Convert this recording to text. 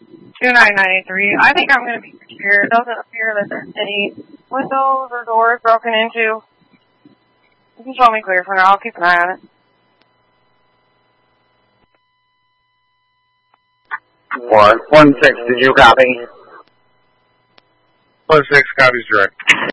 2993. I think I'm going to be secure. It doesn't appear that there's any windows or doors broken into. You can show me clear for now. I'll keep an eye on it. 1-6, did you copy? 1-6 copies direct.